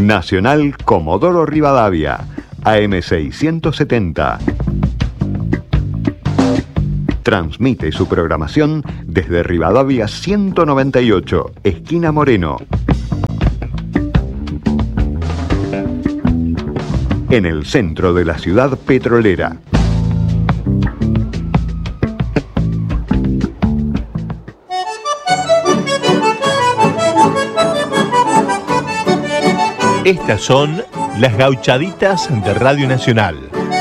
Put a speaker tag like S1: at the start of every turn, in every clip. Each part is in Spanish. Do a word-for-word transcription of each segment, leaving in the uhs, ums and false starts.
S1: Nacional Comodoro Rivadavia, A M seiscientos setenta. Transmite su programación desde Rivadavia ciento noventa y ocho, esquina Moreno. En el centro de la ciudad petrolera.
S2: Estas son las gauchaditas de Radio Nacional.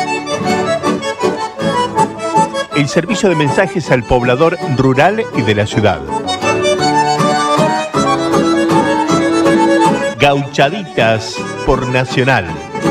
S2: El servicio de mensajes al poblador rural y de la ciudad. Gauchaditas por Nacional.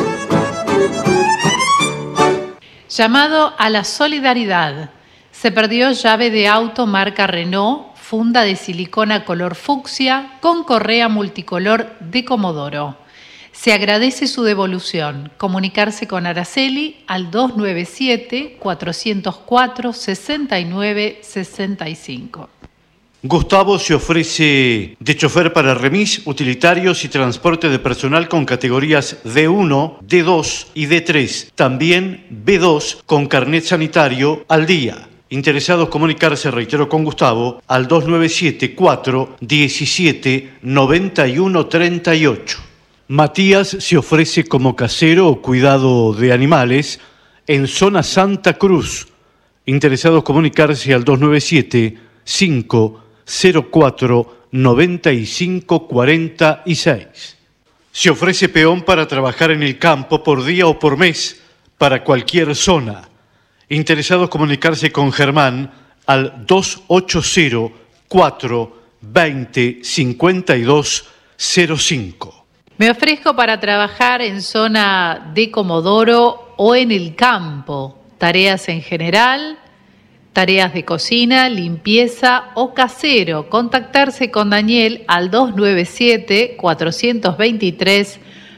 S3: Llamado a la solidaridad. Se perdió llave de auto marca Renault, funda de silicona color fucsia con correa multicolor de Comodoro. Se agradece su devolución. Comunicarse con Araceli al dos nueve siete, cuatro cero cuatro, seis nueve seis cinco.
S4: Gustavo se ofrece de chofer para remis, utilitarios y transporte de personal con categorías D uno, D dos y D tres. También B dos con carnet sanitario al día. Interesados comunicarse, reitero, con Gustavo al dos nueve siete, cuatro uno siete, nueve uno tres ocho. Matías se ofrece como casero o cuidado de animales en zona Santa Cruz. Interesados comunicarse al dos nueve siete, cinco cero cuatro, nueve cinco cuatro seis. Se ofrece peón para trabajar en el campo por día o por mes para cualquier zona. Interesados comunicarse con Germán al dos ocho cero, cuatro dos cero, cinco dos cero cinco.
S3: Me ofrezco para trabajar en zona de Comodoro o en el campo. Tareas en general, tareas de cocina, limpieza o casero. Contactarse con Daniel al dos nueve siete, cuatro dos tres,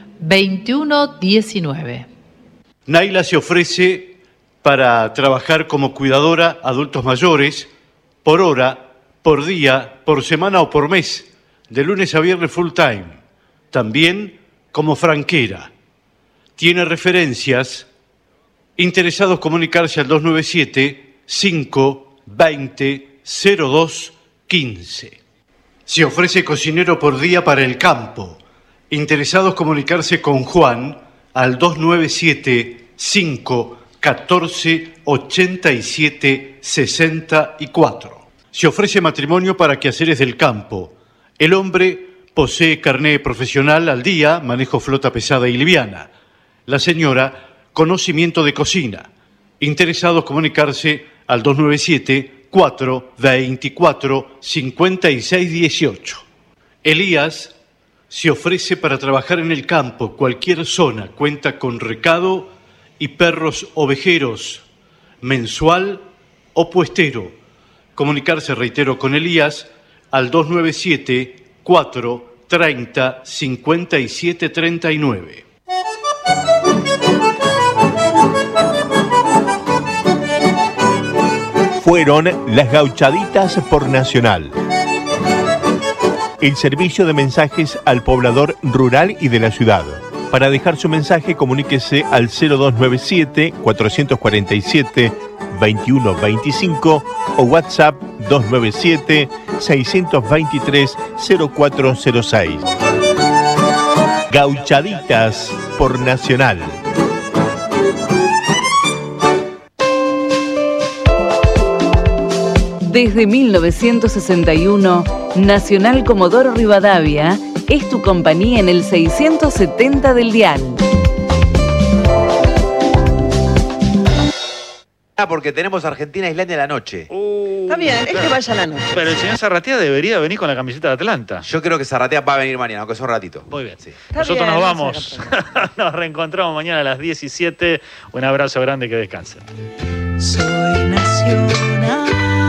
S3: dos uno uno nueve.
S4: Naila se ofrece para trabajar como cuidadora adultos mayores por hora, por día, por semana o por mes, de lunes a viernes full time. También como franquera. Tiene referencias. Interesados comunicarse al dos nueve siete, cinco veinte, cero dos quince. Se ofrece cocinero por día para el campo. Interesados comunicarse con Juan al dos nueve siete, cinco catorce, ochenta y siete, sesenta y cuatro. Se ofrece matrimonio para quehaceres del campo. El hombre posee carné profesional al día, manejo flota pesada y liviana. La señora, conocimiento de cocina. Interesados comunicarse al dos nueve siete, cuatro veinticuatro, cincuenta y seis dieciocho. Elías se ofrece para trabajar en el campo, cualquier zona, cuenta con recado y perros ovejeros, mensual o puestero. Comunicarse, reitero, con Elías al dos nueve siete, cuatro treinta, cincuenta y siete treinta y nueve.
S2: Fueron las gauchaditas por Nacional. El servicio de mensajes al poblador rural y de la ciudad. Para dejar su mensaje, comuníquese al cero dos nueve siete, cuatro cuatro siete, dos uno dos cinco o WhatsApp dos nueve siete, seis dos tres, cero cuatro cero seis. Gauchaditas por Nacional.
S5: Desde mil novecientos sesenta y uno, Nacional Comodoro Rivadavia es tu compañía en el seiscientos setenta del dial.
S6: Ah, porque tenemos Argentina-Islandia a la noche.
S7: Uh, Está bien, es que vaya a la noche.
S8: Pero el señor Zarratea debería venir con la camiseta de Atlanta.
S6: Yo creo que Zarratea va a venir mañana, aunque sea un ratito.
S8: Muy bien.
S6: Sí.
S8: Nosotros
S7: bien,
S8: nos
S7: no
S8: vamos. Nos reencontramos mañana a las diecisiete. Un abrazo grande, que descansen.
S9: Soy nacional.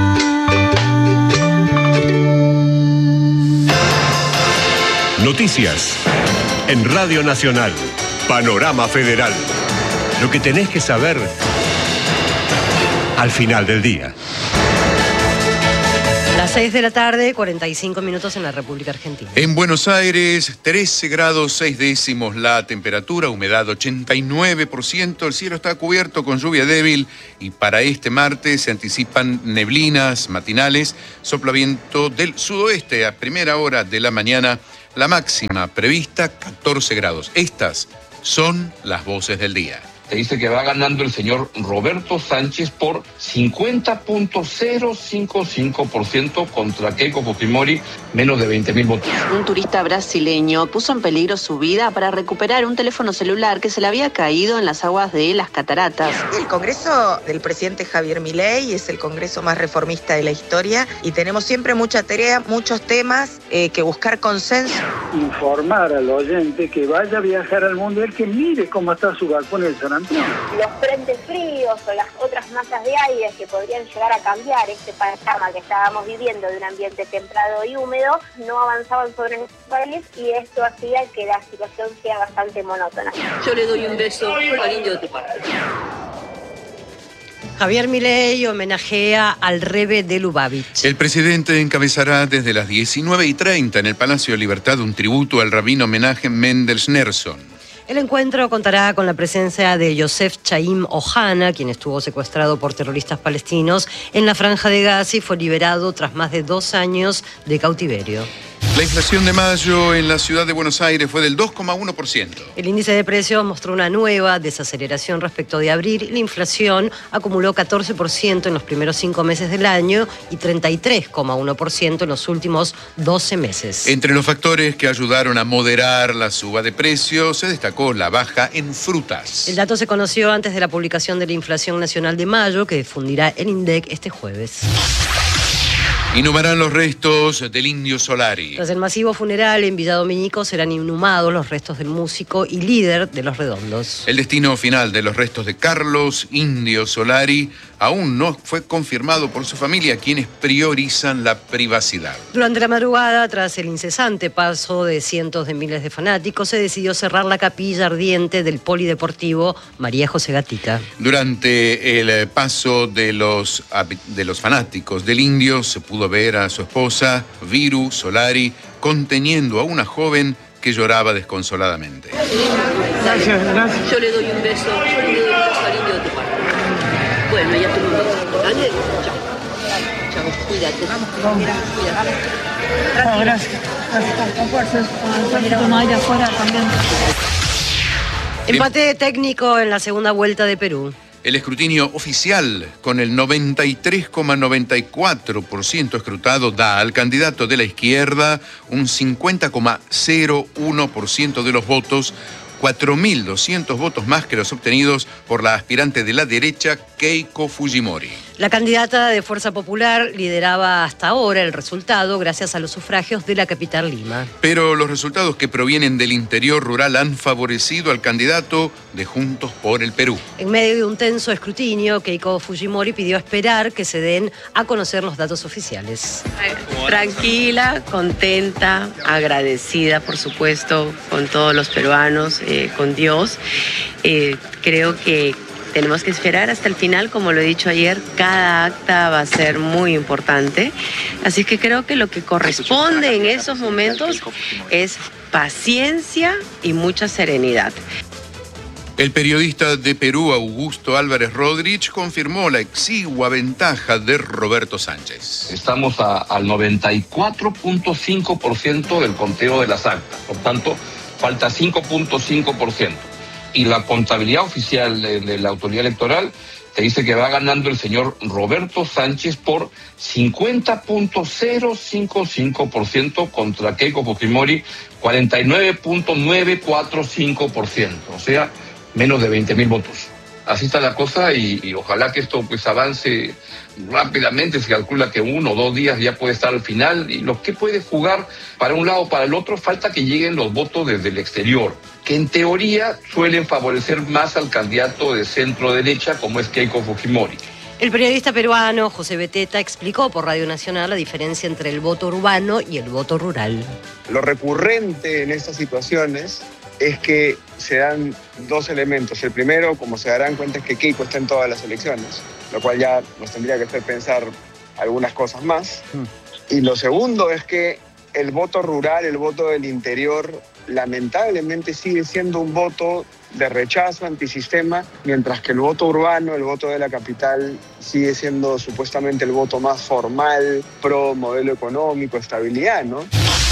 S10: Noticias en Radio Nacional. Panorama Federal. Lo que tenés que saber al final del día.
S9: Las
S11: seis de la tarde, cuarenta y cinco minutos en la República Argentina.
S12: En Buenos Aires, trece grados seis décimos la temperatura, humedad ochenta y nueve por ciento, el cielo está cubierto con lluvia débil y para este martes se anticipan neblinas matinales, sopla viento del sudoeste a primera hora de la mañana, la máxima prevista catorce grados. Estas son las voces del día.
S13: Te dice que va ganando el señor Roberto Sánchez por cincuenta punto cero cinco cinco por ciento contra Keiko Fujimori, menos de veinte mil votos.
S14: Un turista brasileño puso en peligro su vida para recuperar un teléfono celular que se le había caído en las aguas de las cataratas.
S15: El Congreso del presidente Javier Milei es el Congreso más reformista de la historia y tenemos siempre mucha tarea, muchos temas eh, que buscar consenso.
S16: Informar al oyente que vaya a viajar al mundial, que mire cómo está su balcón en el San Antonio.
S17: Los frentes fríos o las otras masas de aire que podrían llegar a cambiar este panorama que estábamos viviendo de un ambiente templado y húmedo no avanzaban sobre nuestro país y esto hacía que la situación sea bastante monótona.
S18: Yo le doy un beso al indio de tu parte.
S11: Javier Milei homenajea al Rebbe de Lubavitch.
S12: El presidente encabezará desde las diecinueve y treinta en el Palacio de Libertad un tributo al rabino Menachem Mendel Schneerson.
S11: El encuentro contará con la presencia de Yosef Chaim Ohana, quien estuvo secuestrado por terroristas palestinos en la Franja de Gaza y fue liberado tras más de dos años de cautiverio.
S12: La inflación de mayo en la ciudad de Buenos Aires fue del dos coma uno por ciento.
S11: El índice de precios mostró una nueva desaceleración respecto de abril y la inflación acumuló catorce por ciento en los primeros cinco meses del año y treinta y tres coma uno por ciento en los últimos doce meses.
S12: Entre los factores que ayudaron a moderar la suba de precios se destacó la baja en frutas.
S11: El dato se conoció antes de la publicación de la inflación nacional de mayo que difundirá el INDEC este jueves.
S12: Inhumarán los restos del Indio Solari.
S11: Tras el masivo funeral en Villa Domínico serán inhumados los restos del músico y líder de Los Redondos.
S12: El destino final de los restos de Carlos Indio Solari aún no fue confirmado por su familia, quienes priorizan la privacidad.
S11: Durante la madrugada, tras el incesante paso de cientos de miles de fanáticos, se decidió cerrar la capilla ardiente del polideportivo María José Gatica.
S12: Durante el paso de los, de los fanáticos del Indio se pudo ver a su esposa, Viru Solari, conteniendo a una joven que lloraba desconsoladamente.
S18: Gracias, gracias. Yo le doy un beso, yo le doy un beso al indio de tu parte. Bueno, ya te lo beso. Dale, chao. Chao, cuídate. Vamos, mira, cuídate.
S19: Gracias. Gracias. Gracias. Con fuerza. Con aire afuera también.
S11: Empate técnico en la segunda vuelta de Perú.
S12: El escrutinio oficial, con el noventa y tres coma noventa y cuatro por ciento escrutado, da al candidato de la izquierda un cincuenta coma cero uno por ciento de los votos, cuatro mil doscientos votos más que los obtenidos por la aspirante de la derecha, Keiko Fujimori.
S11: La candidata de Fuerza Popular lideraba hasta ahora el resultado gracias a los sufragios de la capital Lima.
S12: Pero los resultados que provienen del interior rural han favorecido al candidato de Juntos por el Perú.
S11: En medio de un tenso escrutinio, Keiko Fujimori pidió esperar que se den a conocer los datos oficiales.
S20: Tranquila, contenta, agradecida, por supuesto, con todos los peruanos, eh, con Dios. Eh, creo que tenemos que esperar hasta el final, como lo he dicho ayer, cada acta va a ser muy importante. Así que creo que lo que corresponde en esos momentos es paciencia y mucha serenidad.
S12: El periodista de Perú, Augusto Álvarez Rodríguez, confirmó la exigua ventaja de Roberto Sánchez.
S13: Estamos a, al noventa y cuatro punto cinco por ciento del conteo de las actas. Por tanto, falta cinco punto cinco por ciento. Y la contabilidad oficial de, de la autoridad electoral te dice que va ganando el señor Roberto Sánchez por cincuenta punto cero cinco cinco por ciento contra Keiko Fujimori, cuarenta y nueve punto novecientos cuarenta y cinco por ciento, o sea, menos de veinte mil votos. Así está la cosa y, y ojalá que esto pues avance rápidamente. Se calcula que uno o dos días ya puede estar al final y los que puede jugar para un lado o para el otro, falta que lleguen los votos desde el exterior, que en teoría suelen favorecer más al candidato de centro derecha como es Keiko Fujimori.
S11: El periodista peruano José Beteta explicó por Radio Nacional la diferencia entre el voto urbano y el voto rural.
S21: Lo recurrente en estas situaciones es que se dan dos elementos. El primero, como se darán cuenta, es que Keiko está en todas las elecciones, lo cual ya nos tendría que hacer pensar algunas cosas más. Y lo segundo es que el voto rural, el voto del interior, lamentablemente sigue siendo un voto de rechazo antisistema, mientras que el voto urbano, el voto de la capital, sigue siendo supuestamente el voto más formal, pro modelo económico, estabilidad, ¿no?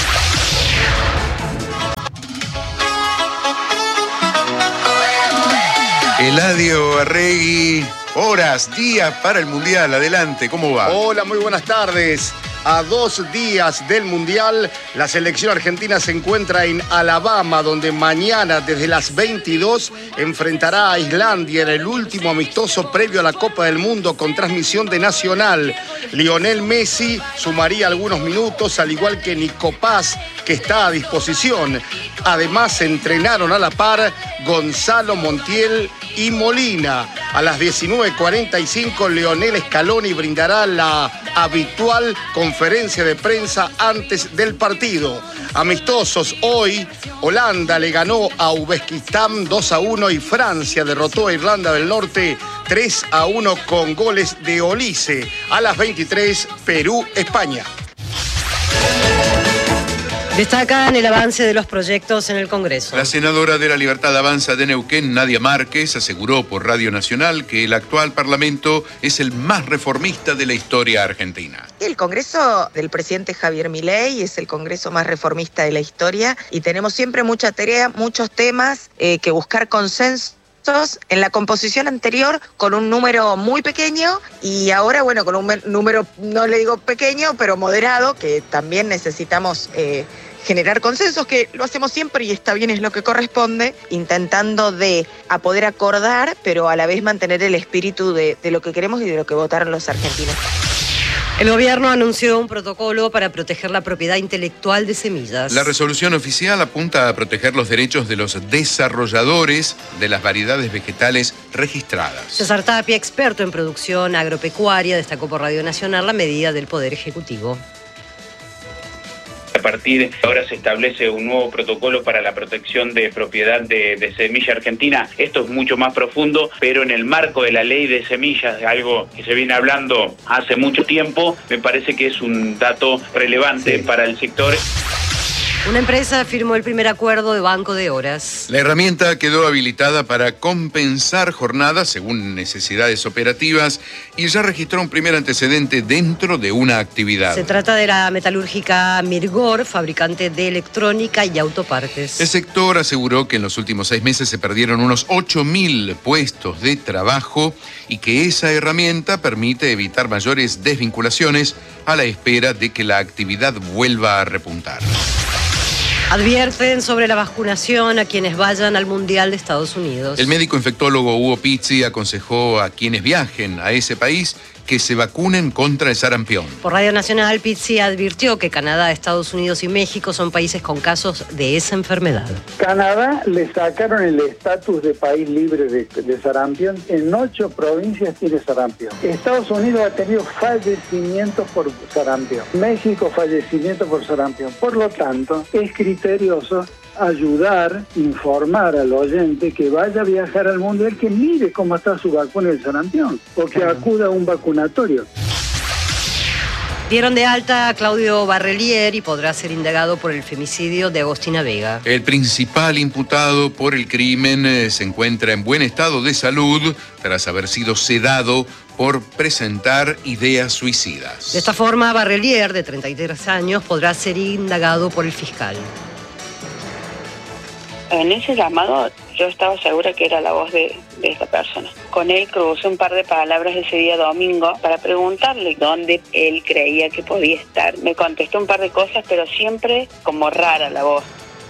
S12: Eladio Arregui, horas, días para el Mundial. Adelante, ¿cómo va?
S1: Hola, muy buenas tardes. A dos días del Mundial, la selección argentina se encuentra en Alabama, donde mañana desde las veintidós enfrentará a Islandia en el último amistoso previo a la Copa del Mundo con transmisión de Nacional. Lionel Messi sumaría algunos minutos, al igual que Nico Paz, que está a disposición. Además, se entrenaron a la par Gonzalo Montiel y Molina. A las diecinueve cuarenta y cinco, Leonel Scaloni brindará la habitual conferencia de prensa antes del partido. Amistosos hoy, Holanda le ganó a Uzbekistán dos a uno y Francia derrotó a Irlanda del Norte tres a uno con goles de Olise. A las veintitrés, Perú, España.
S11: Destacan el avance de los proyectos en el Congreso.
S12: La senadora de la Libertad Avanza de Neuquén, Nadia Márquez, aseguró por Radio Nacional que el actual Parlamento es el más reformista de la historia argentina.
S15: El Congreso del presidente Javier Milei es el Congreso más reformista de la historia y tenemos siempre mucha tarea, muchos temas eh, que buscar consenso. En la composición anterior con un número muy pequeño y ahora, bueno, con un número, no le digo pequeño, pero moderado, que también necesitamos eh, generar consensos, que lo hacemos siempre y está bien, es lo que corresponde, intentando de a poder acordar, pero a la vez mantener el espíritu de, de lo que queremos y de lo que votaron los argentinos.
S11: El gobierno anunció un protocolo para proteger la propiedad intelectual de semillas.
S12: La resolución oficial apunta a proteger los derechos de los desarrolladores de las variedades vegetales registradas.
S11: César Tapia, experto en producción agropecuaria, destacó por Radio Nacional la medida del Poder Ejecutivo.
S22: A partir de ahora se establece un nuevo protocolo para la protección de propiedad de, de semilla argentina. Esto es mucho más profundo, pero en el marco de la ley de semillas, de algo que se viene hablando hace mucho tiempo, me parece que es un dato relevante sí. para el sector.
S11: Una empresa firmó el primer acuerdo de banco de horas.
S12: La herramienta quedó habilitada para compensar jornadas según necesidades operativas y ya registró un primer antecedente dentro de una actividad.
S11: Se trata de la metalúrgica Mirgor, fabricante de electrónica y autopartes.
S12: El sector aseguró que en los últimos seis meses se perdieron unos ocho mil puestos de trabajo y que esa herramienta permite evitar mayores desvinculaciones a la espera de que la actividad vuelva a repuntar.
S11: Advierten sobre la vacunación a quienes vayan al Mundial de Estados Unidos.
S12: El médico infectólogo Hugo Pizzi aconsejó a quienes viajen a ese país que se vacunen contra el sarampión.
S11: Por Radio Nacional, Pizzi advirtió que Canadá, Estados Unidos y México son países con casos de esa enfermedad.
S16: Canadá le sacaron el estatus de país libre de, de sarampión. En ocho provincias tiene sarampión. Estados Unidos ha tenido fallecimientos por sarampión. México, fallecimientos por sarampión. Por lo tanto, es criterioso ayudar, informar al oyente que vaya a viajar al mundial, que mire cómo está su vacuna del sarampión, o que acuda a un vacunatorio.
S11: Dieron de alta a Claudio Barrelier y podrá ser indagado por el femicidio de Agostina Vega.
S12: El principal imputado por el crimen eh, se encuentra en buen estado de salud tras haber sido sedado por presentar ideas suicidas.
S11: De esta forma, Barrelier, de treinta y tres años, podrá ser indagado por el fiscal.
S23: En ese llamado yo estaba segura que era la voz de, de esta persona. Con él crucé un par de palabras ese día domingo para preguntarle dónde él creía que podía estar. Me contestó un par de cosas, pero siempre como rara la voz.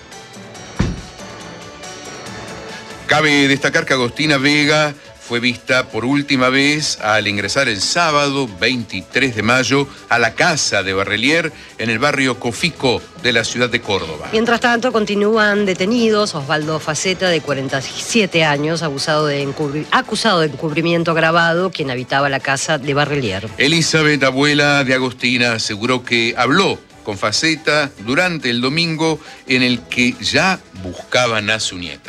S12: Cabe destacar que Agostina Vega fue vista por última vez al ingresar el sábado veintitrés de mayo a la casa de Barrelier en el barrio Cofico de la ciudad de Córdoba.
S11: Mientras tanto, continúan detenidos Osvaldo Faceta, de cuarenta y siete años, abusado de encubri- acusado de encubrimiento agravado, quien habitaba la casa de Barrelier.
S12: Elizabeth, abuela de Agostina, aseguró que habló con Faceta durante el domingo en el que ya buscaban a su nieta.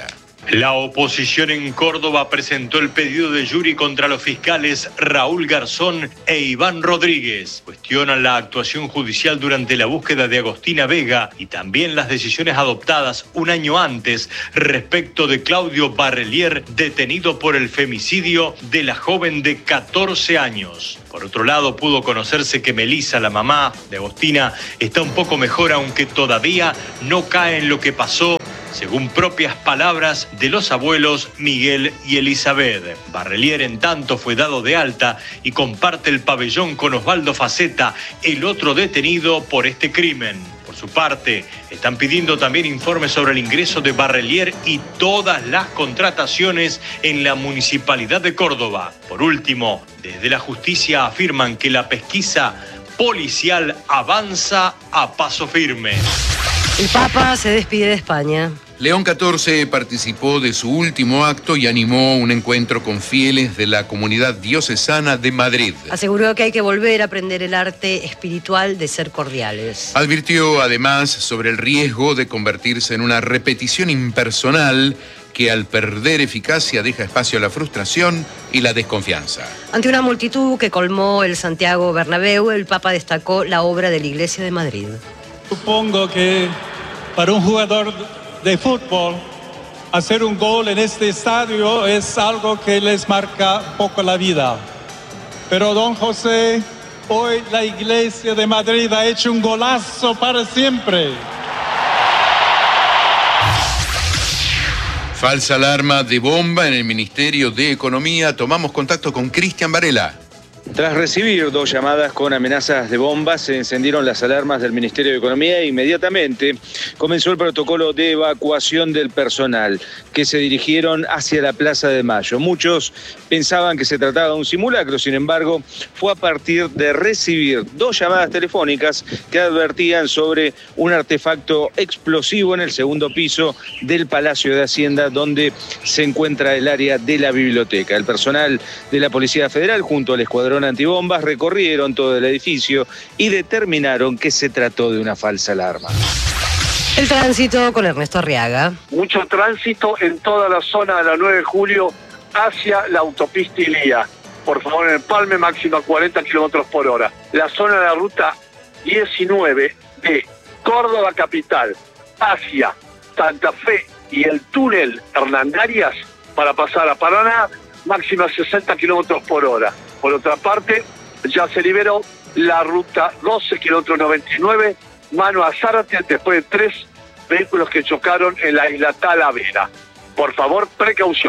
S2: La oposición en Córdoba presentó el pedido de jury contra los fiscales Raúl Garzón e Iván Rodríguez. Cuestionan la actuación judicial durante la búsqueda de Agostina Vega y también las decisiones adoptadas un año antes respecto de Claudio Barrelier, detenido por el femicidio de la joven de catorce años. Por otro lado, pudo conocerse que Melissa, la mamá de Agostina, está un poco mejor, aunque todavía no cae en lo que pasó, según propias palabras de los abuelos Miguel y Elizabeth. Barrelier, en tanto, fue dado de alta y comparte el pabellón con Osvaldo Faceta, el otro detenido por este crimen. Por su parte, están pidiendo también informes sobre el ingreso de Barrelier y todas las contrataciones en la Municipalidad de Córdoba. Por último, desde la justicia afirman que la pesquisa policial avanza a paso firme.
S11: El Papa se despide de España.
S12: León catorce participó de su último acto y animó un encuentro con fieles de la comunidad diocesana de Madrid.
S11: Aseguró que hay que volver a aprender el arte espiritual de ser cordiales.
S12: Advirtió además sobre el riesgo de convertirse en una repetición impersonal que al perder eficacia deja espacio a la frustración y la desconfianza.
S11: Ante una multitud que colmó el Santiago Bernabéu, el Papa destacó la obra de la Iglesia de Madrid.
S3: Supongo que para un jugador de fútbol, hacer un gol en este estadio es algo que les marca un poco la vida. Pero don José, hoy la Iglesia de Madrid ha hecho un golazo para siempre.
S12: Falsa alarma de bomba en el Ministerio de Economía. Tomamos contacto con Cristian Varela.
S4: Tras recibir dos llamadas con amenazas de bombas, se encendieron las alarmas del Ministerio de Economía e inmediatamente comenzó el protocolo de evacuación del personal, que se dirigieron hacia la Plaza de Mayo. Muchos pensaban que se trataba de un simulacro, sin embargo, fue a partir de recibir dos llamadas telefónicas que advertían sobre un artefacto explosivo en el segundo piso del Palacio de Hacienda, donde se encuentra el área de la biblioteca. El personal de la Policía Federal, junto al escuadrón antibombas, recorrieron todo el edificio y determinaron que se trató de una falsa alarma.
S11: El tránsito con Ernesto Arriaga.
S24: Mucho tránsito en toda la zona de la nueve de julio hacia la autopista Ilía. Por favor, en Empalme, máxima cuarenta kilómetros por hora. La zona de la ruta diecinueve de Córdoba Capital hacia Santa Fe y el túnel Hernandarias para pasar a Paraná, máxima sesenta kilómetros por hora. Por otra parte, ya se liberó la ruta doce, kilómetro noventa y nueve, mano a Zárate, después de tres vehículos que chocaron en la isla Talavera. Por favor, precaución.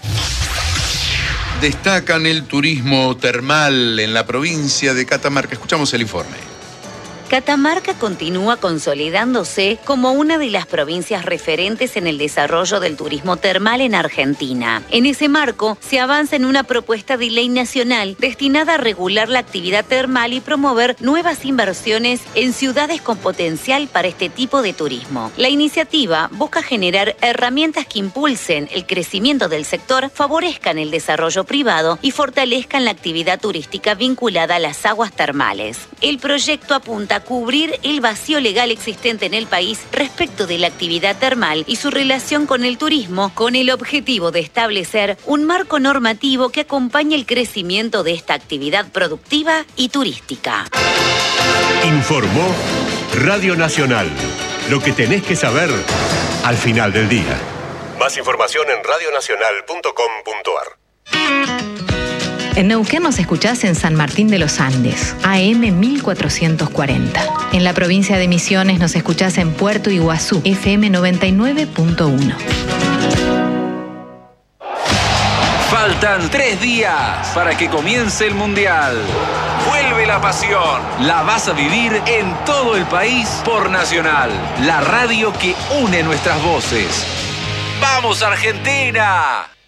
S12: Destacan el turismo termal en la provincia de Catamarca. Escuchamos el informe.
S25: Catamarca continúa consolidándose como una de las provincias referentes en el desarrollo del turismo termal en Argentina. En ese marco, se avanza en una propuesta de ley nacional destinada a regular la actividad termal y promover nuevas inversiones en ciudades con potencial para este tipo de turismo. La iniciativa busca generar herramientas que impulsen el crecimiento del sector, favorezcan el desarrollo privado y fortalezcan la actividad turística vinculada a las aguas termales. El proyecto apunta a cubrir el vacío legal existente en el país respecto de la actividad termal y su relación con el turismo, con el objetivo de establecer un marco normativo que acompañe el crecimiento de esta actividad productiva y turística.
S10: Informó Radio Nacional. Lo que tenés que saber al final del día. Más información en radio nacional punto com punto ar.
S26: En Neuquén nos escuchás en San Martín de los Andes, A M mil cuatrocientos cuarenta. En la provincia de Misiones nos escuchás en Puerto Iguazú, F M noventa y nueve punto uno.
S27: Faltan tres días para que comience el Mundial. Vuelve la pasión. La vas a vivir en todo el país por Nacional, la radio que une nuestras voces. ¡Vamos, Argentina!